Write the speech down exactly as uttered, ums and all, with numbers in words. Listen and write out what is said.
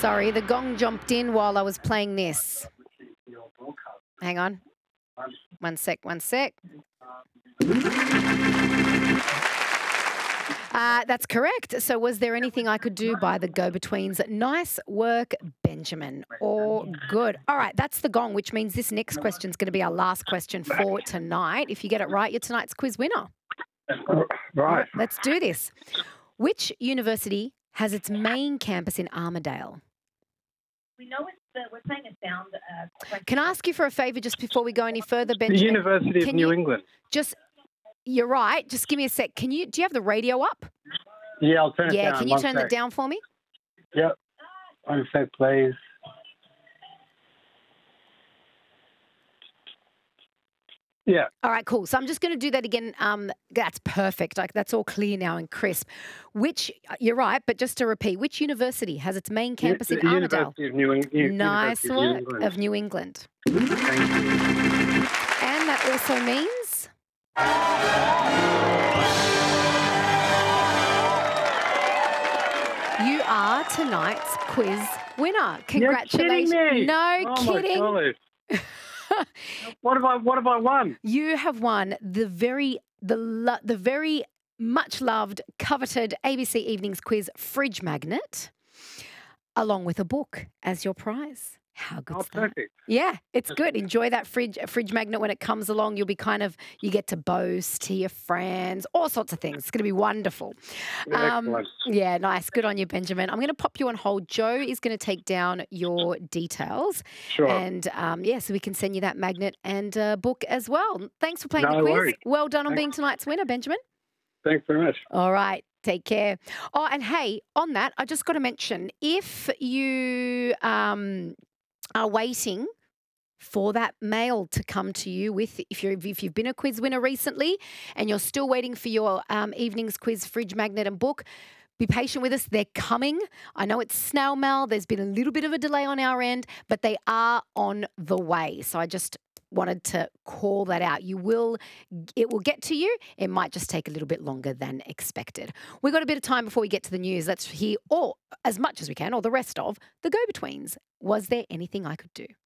Sorry, the gong jumped in while I was playing this. Hang on. One sec, one sec. Uh, that's correct. So was there anything I could do by the go-betweens? Nice work, Benjamin. Or good. All right, that's the gong, which means this next question is going to be our last question for tonight. If you get it right, you're tonight's quiz winner. Right. Let's do this. Which university has its main campus in Armidale? We know it's the, we're saying it sound. Uh, Can I ask you for a favour just before we go any further, The Benjamin? University of Can New you England. Just, you're right. Just give me a sec. Can you? Do you have the radio up? Yeah, I'll turn it Yeah. down. Can you One turn sec. that down for me? Yep. One sec, please. Yeah. All right, cool. So I'm just going to do that again. Um, that's perfect. Like that's all clear now and crisp. Which you're right, but just to repeat, which university has its main campus U- in Armidale? University of New, Eng- U- Nice University of New work England. of New England. Thank you. And that also means you are tonight's quiz winner. Congratulations. You're kidding me. No oh kidding. My golly. What have I? What have I won? You have won the very the lo- the very much loved, coveted A B C Evenings Quiz fridge magnet, along with a book as your prize. How Oh, good's that? perfect. Yeah, it's good. Enjoy that fridge fridge magnet when it comes along. You'll be kind of you get to boast to your friends, all sorts of things. It's going to be wonderful. Um, Excellent. yeah, nice. Good on you, Benjamin. I'm going to pop you on hold. Joe is going to take down your details. Sure. And um, yeah, so we can send you that magnet and uh, book as well. Thanks for playing No the quiz. worries. Well done on Thanks. being tonight's winner, Benjamin. Thanks very much. All right. Take care. Oh, and hey, on that, I just got to mention if you um, are waiting for that mail to come to you with, if you're if you've been a quiz winner recently and you're still waiting for your um, evening's quiz fridge magnet and book, be patient with us. They're coming. I know it's snail mail. There's been a little bit of a delay on our end, but they are on the way. So I just wanted to call that out. You will, it will get to you. It might just take a little bit longer than expected. We've got a bit of time before we get to the news. Let's hear all, as much as we can, or the rest of the go-betweens. Was there anything I could do?